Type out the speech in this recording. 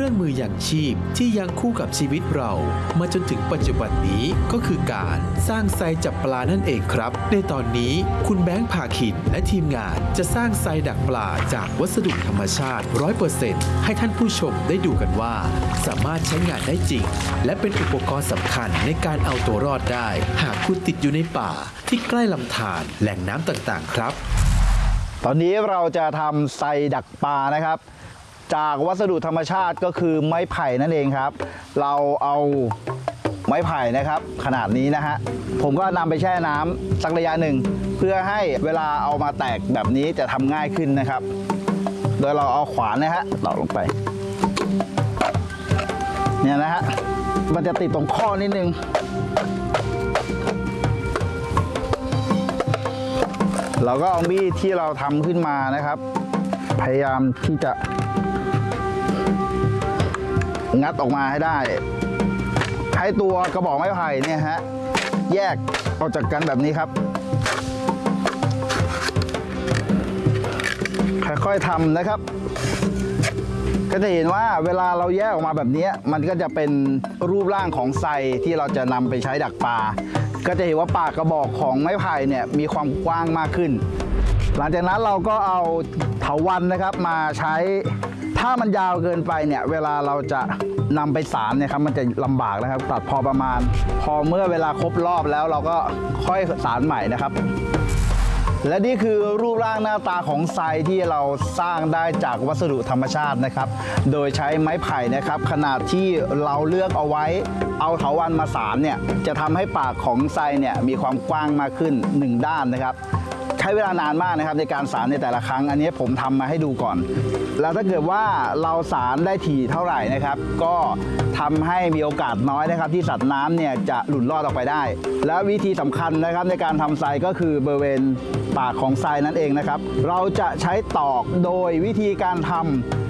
รื่องมืออย่างชีพที่ยังคู่กับชีวิตเรามาจนถึงปัจจุบันนี้ก็คือการสร้างไซจับปลานั่นเองครับในตอนนี้คุณแบงค์ภาคินและทีมงานจะสร้างไซดักปลาจากวัสดุธรรมชาติ 100% ให้ท่านผู้ชมได้ดูกันว่าสามารถใช้งานได้จริงและเป็นอุปกรณ์สำคัญในการเอาตัวรอดได้หากคุณติดอยู่ในป่าที่ใกล้ลำธารแหล่งน้ำต่างๆครับตอนนี้เราจะทำไซดักปลานะครับจากวัสดุธรรมชาติก็คือไม้ไผ่นั่นเองครับเราเอาไม้ไผ่นะครับขนาดนี้นะฮะผมก็นำไปแช่น้ำสักระยะหนึ่งเพื่อให้เวลาเอามาแตกแบบนี้จะทำง่ายขึ้นนะครับโดยเราเอาขวานนะฮะตอกลงไปเนี่ยนะฮะมันจะติดตรงข้อนิดนึงเราก็เอามีดที่เราทำขึ้นมานะครับพยายามที่จะงัดออกมาให้ได้ให้ตัวกระบอกไม้ไผ่เนี่ยฮะแยกออกจากกันแบบนี้ครับค่อยๆทำนะครับก็จะเห็นว่าเวลาเราแยกออกมาแบบนี้มันก็จะเป็นรูปร่างของไซที่เราจะนำไปใช้ดักปลาก็จะเห็นว่าปากกระบอกของไม้ไผ่เนี่ยมีความกว้างมากขึ้นหลังจากนั้นเราก็เอาเถาวัลย์นะครับมาใช้ถ้ามันยาวเกินไปเนี่ยเวลาเราจะนำไปสารเนี่ยครับมันจะลำบากนะครับตัดพอประมาณพอเมื่อเวลาครบรอบแล้วเราก็ค่อยสารใหม่นะครับและนี่คือรูปร่างหน้าตาของไซที่เราสร้างได้จากวัสดุธรรมชาตินะครับโดยใช้ไม้ไผ่นะครับขนาดที่เราเลือกเอาไว้เอาเถาวัลย์มาสารเนี่ยจะทำให้ปากของไซเนี่ยมีความกว้างมากขึ้น1ด้านนะครับใช้เวลานานมากนะครับในการสารในแต่ละครั้งอันนี้ผมทำมาให้ดูก่อนแล้วถ้าเกิดว่าเราสารได้ถี่เท่าไหร่นะครับก็ทำให้มีโอกาสน้อยนะครับที่สัตว์น้ำเนี่ยจะหลุดรอดออกไปได้และวิธีสำคัญนะครับในการทำไซก็คือบริเวณปากของไซนั่นเองนะครับเราจะใช้ตอกโดยวิธีการทำ